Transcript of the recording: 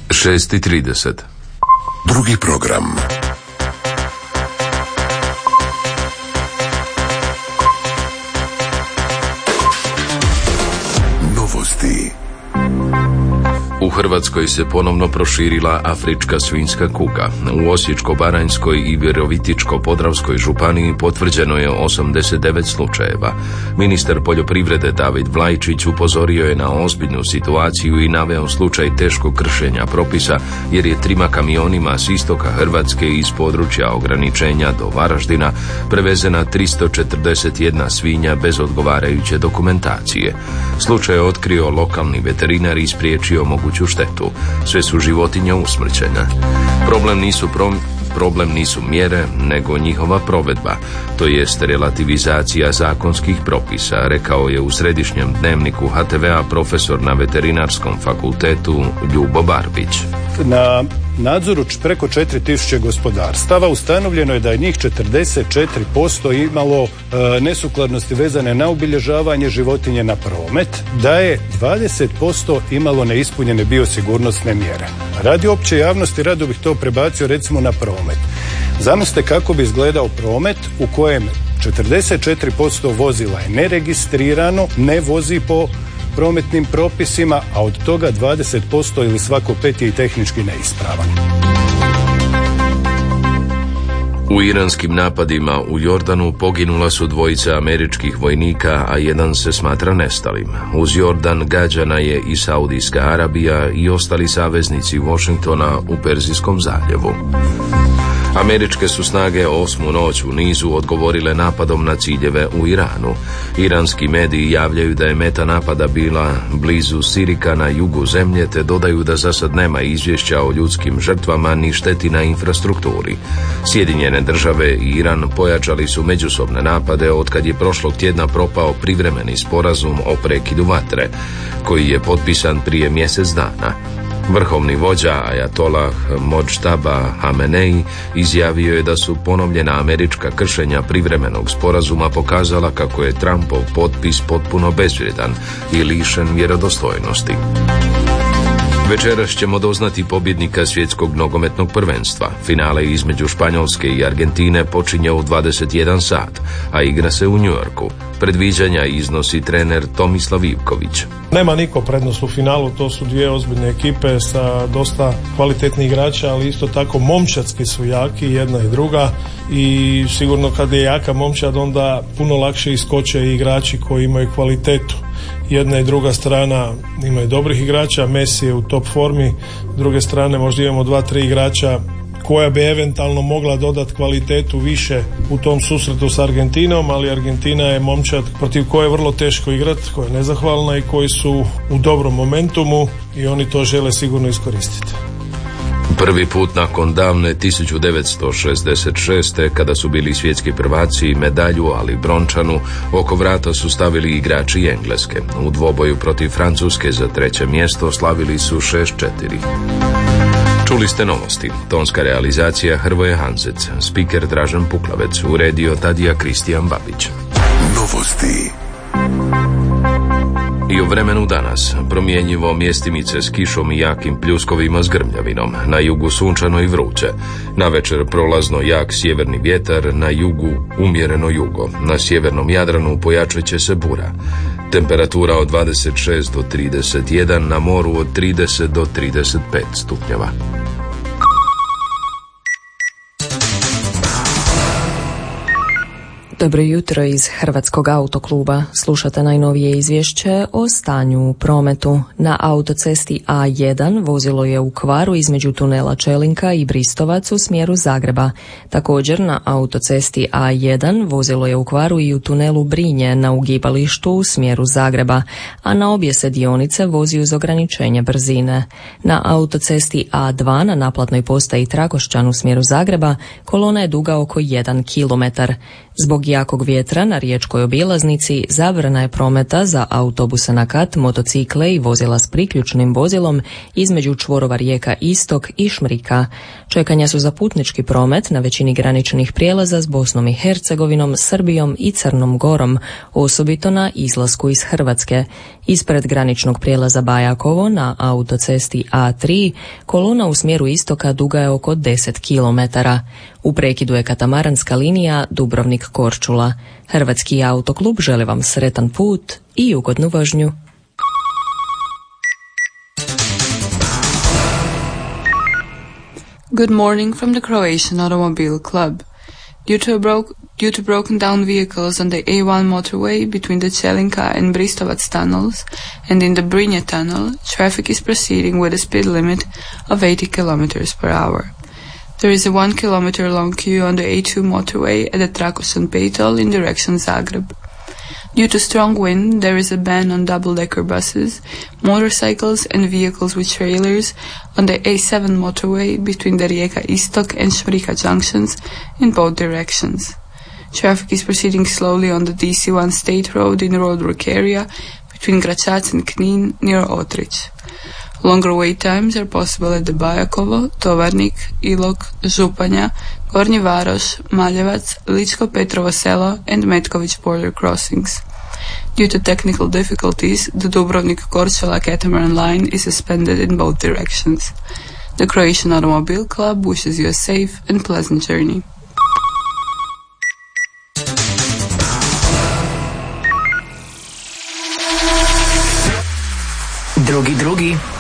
6:30. Drugi program. Novosti. U Hrvatskoj se ponovno proširila afrička svinjska kuga. U Osječko-baranjskoj i Virovitičko-podravskoj županiji potvrđeno je 89 slučajeva. Ministar poljoprivrede David Vlajčić upozorio je na ozbiljnu situaciju i naveo slučaj teškog kršenja propisa jer je 3 kamionima s istoka Hrvatske iz područja ograničenja do Varaždina prevezena 341 svinja bez odgovarajuće dokumentacije. Slučaj je otkrio lokalni veterinar i spriječio moguću štetu. Sve su životinje usmrćene. Problem nisu mjere, nego njihova provedba, to jest relativizacija zakonskih propisa, rekao je u središnjem dnevniku HTV-a profesor na Veterinarskom fakultetu Ljubo Barbić. Na nadzoru preko 4000 gospodarstava ustanovljeno je da je njih 44% imalo nesukladnosti vezane na obilježavanje životinje na promet, da je 20% imalo neispunjene biosigurnosne mjere. Radi opće javnosti rado bih to prebacio recimo na promet. Zamislite kako bi izgledao promet u kojem 44% vozila je neregistrirano, ne vozi po prometnim propisima, a od toga 20% ili svako 5 je i tehnički neispravan. U iranskim napadima u Jordanu poginula su 2 američkih vojnika, a 1 se smatra nestalim. Uz Jordan gađana je i Saudijska Arabija i ostali saveznici Washingtona u Perzijskom zaljevu. Američke su snage 8. noć u nizu odgovorile napadom na ciljeve u Iranu. Iranski mediji javljaju da je meta napada bila blizu Sirika na jugu zemlje, te dodaju da za sad nema izvješća o ljudskim žrtvama ni šteti na infrastrukturi. Sjedinjene države i Iran pojačali su međusobne napade otkad je prošlog tjedna propao privremeni sporazum o prekidu vatre, koji je potpisan prije mjesec dana. Vrhovni vođa Ajatolah Modžtaba Hamenei izjavio je da su ponovljena američka kršenja privremenog sporazuma pokazala kako je Trumpov potpis potpuno bezvrijedan i lišen vjerodostojnosti. Večeras ćemo doznati pobjednika svjetskog nogometnog prvenstva. Finale između Španjolske i Argentine počinje u 21 sat, a igra se u New Yorku. Predviđanja iznosi trener Tomislav Ivković. Nema niko prednost u finalu, to su 2 ozbiljne ekipe sa dosta kvalitetnih igrača, ali isto tako momčadski su jaki, jedna i druga, i sigurno kad je jaka momčad onda puno lakše iskoče i igrači koji imaju kvalitetu. Jedna i druga strana imaju dobrih igrača, Messi je u top formi, s druge strane možda imamo 2-3 igrača koja bi eventualno mogla dodati kvalitetu više u tom susretu s Argentinom, ali Argentina je momčad protiv koje je vrlo teško igrati, koja je nezahvalna i koji su u dobrom momentumu i oni to žele sigurno iskoristiti. Prvi put nakon davne 1966. kada su bili svjetski prvaci, medalju, ali brončanu, oko vrata su stavili igrači Engleske. U dvoboju protiv Francuske za 3. mjesto slavili su 6-4. Čuli ste novosti. Tonska realizacija Hrvoje Hanzec, spiker Dražen Puklavec, uredio Tadija Kristijan Babić. Novosti. I o vremenu danas, promjenjivo, mjestimice s kišom i jakim pljuskovima s grmljavinom, na jugu sunčano i vruće, navečer prolazno jak sjeverni vjetar, na jugu umjereno jugo, na sjevernom Jadranu pojačat će se bura. Temperatura od 26 do 31, na moru od 30 do 35 stupnjeva. Dobro jutro iz Hrvatskog autokluba. Slušate najnovije izvješće o stanju u prometu. Na autocesti A1 vozilo je u kvaru između tunela Čelinka i Bristovac u smjeru Zagreba. Također na autocesti A1 vozilo je u kvaru i u tunelu Brinje na ugibalištu u smjeru Zagreba, a na obje se dionice vozi uz ograničenje brzine. Na autocesti A2 na naplatnoj postaji Trakošćan u smjeru Zagreba kolona je duga oko 1 km. Zbog jakog vjetra na riječkoj obilaznici zabrana je prometa za autobuse na kat, motocikle i vozila s priključnim vozilom između čvorova rijeka Istok i Šmrika. Čekanja su za putnički promet na većini graničnih prijelaza s Bosnom i Hercegovinom, Srbijom i Crnom Gorom, osobito na izlasku iz Hrvatske. Ispred graničnog prijelaza Bajakovo na autocesti A3 kolona u smjeru istoka duga je oko 10 km. U prekidu je katamaranska linija Dubrovnik-Korčula. Hrvatski autoklub želi vam sretan put i ugodnu vožnju. Good morning from the Croatian Automobile Club. Due to broken down vehicles on the A1 motorway between the Čelinka and Bristovac tunnels and in the Brinje tunnel, traffic is proceeding with a speed limit of 80 km per hour. There is a 1 km long queue on the A2 motorway at the Trakosan Petol in direction Zagreb. Due to strong wind, there is a ban on double-decker buses, motorcycles and vehicles with trailers on the A7 motorway between the Rijeka Istok and Šmrika junctions in both directions. Traffic is proceeding slowly on the DC1 State Road in Roadwork area between Gračac and Knin near Otrich. Longer wait times are possible at the Bajakovo, Tovarnik, Ilok, Županja, Gornji Varoš, Maljevac, Ličko Petrovo Selo and Metković border crossings. Due to technical difficulties, the Dubrovnik-Korčula catamaran line is suspended in both directions. The Croatian Automobile Club wishes you a safe and pleasant journey. Drugi